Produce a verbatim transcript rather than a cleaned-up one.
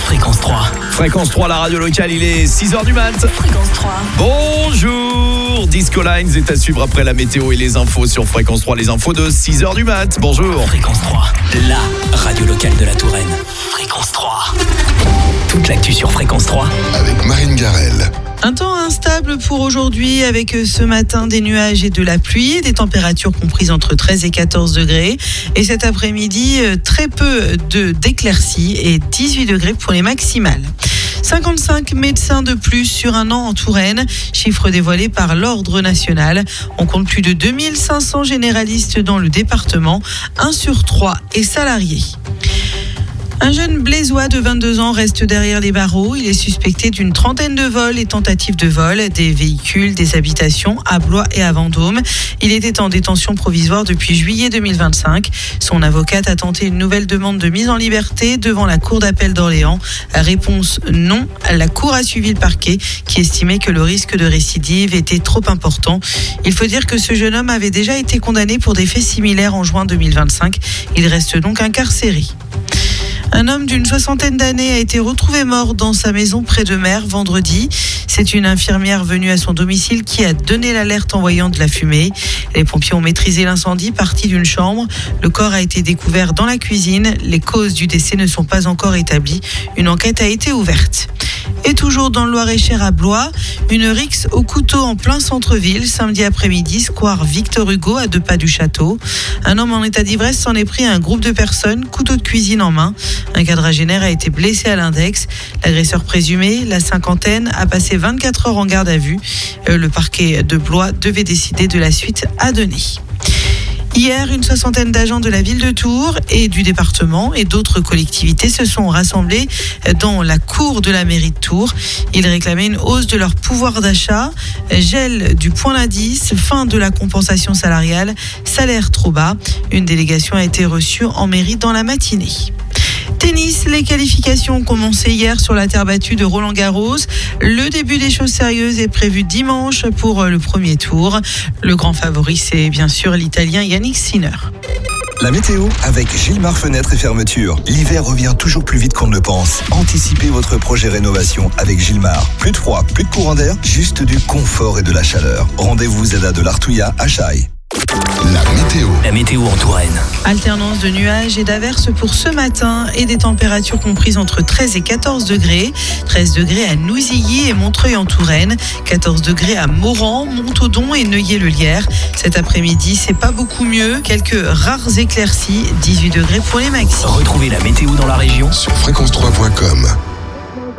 Fréquence trois. Fréquence trois, la radio locale, il est six heures du mat. Fréquence trois. Bonjour, Disco Lines est à suivre après la météo et les infos sur Fréquence trois, les infos de six heures du mat. Bonjour. Fréquence trois, la radio locale de la Touraine. Fréquence trois. Toute l'actu sur Fréquence trois. Avec Marine Garel. Un temps instable pour aujourd'hui avec ce matin des nuages et de la pluie, des températures comprises entre treize et quatorze degrés. Et cet après-midi, très peu de d'éclaircies et dix-huit degrés pour les maximales. cinquante-cinq médecins de plus sur un an en Touraine, chiffre dévoilé par l'Ordre national. On compte plus de deux mille cinq cents généralistes dans le département, un sur trois est salarié. Un jeune blésois de vingt-deux ans reste derrière les barreaux. Il est suspecté d'une trentaine de vols et tentatives de vol des véhicules, des habitations à Blois et à Vendôme. Il était en détention provisoire depuis juillet deux mille vingt-cinq. Son avocate a tenté une nouvelle demande de mise en liberté devant la Cour d'appel d'Orléans. Réponse non. La Cour a suivi le parquet qui estimait que le risque de récidive était trop important. Il faut dire que ce jeune homme avait déjà été condamné pour des faits similaires en juin deux mille vingt-cinq. Il reste donc incarcéré. Un homme d'une soixantaine d'années a été retrouvé mort dans sa maison près de Mer vendredi. C'est une infirmière venue à son domicile qui a donné l'alerte en voyant de la fumée. Les pompiers ont maîtrisé l'incendie parti d'une chambre. Le corps a été découvert dans la cuisine. Les causes du décès ne sont pas encore établies. Une enquête a été ouverte. Et toujours dans le Loir-et-Cher à Blois, une rixe au couteau en plein centre-ville, samedi après-midi, square Victor Hugo à deux pas du château. Un homme en état d'ivresse s'en est pris à un groupe de personnes, couteau de cuisine en main. Un quadragénaire a été blessé à l'index. L'agresseur présumé, la cinquantaine, a passé vingt-quatre heures en garde à vue. Le parquet de Blois devait décider de la suite à donner. Hier, une soixantaine d'agents de la ville de Tours et du département et d'autres collectivités se sont rassemblés dans la cour de la mairie de Tours. Ils réclamaient une hausse de leur pouvoir d'achat, gel du point d'indice, fin de la compensation salariale, salaire trop bas. Une délégation a été reçue en mairie dans la matinée. Tennis, les qualifications ont commencé hier sur la terre battue de Roland-Garros. Le début des choses sérieuses est prévu dimanche pour le premier tour. Le grand favori, c'est bien sûr l'Italien Yannick Sinner. La météo avec Gilmar Fenêtres et Fermetures. L'hiver revient toujours plus vite qu'on ne le pense. Anticipez votre projet rénovation avec Gilmar. Plus de froid, plus de courant d'air, juste du confort et de la chaleur. Rendez-vous Zeda de l'Artouilla à Chaille. La météo. La météo en Touraine. Alternance de nuages et d'averses pour ce matin et des températures comprises entre treize et quatorze degrés. treize degrés à Nouzilly et Montreuil en Touraine. quatorze degrés à Moran, Montaudon et Neuilly-le-Lierre. Cet après-midi, c'est pas beaucoup mieux. Quelques rares éclaircies. dix-huit degrés pour les maxi. Retrouvez la météo dans la région Sur fréquence trois.